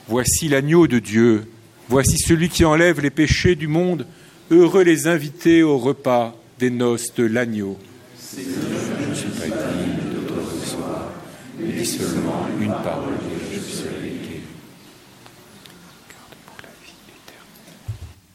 Voici l'agneau de Dieu, voici celui qui enlève les péchés du monde. Heureux les invités au repas des noces de l'agneau. Seigneur, je ne suis pas digne de te recevoir, mais dis seulement une parole et je serai guéri.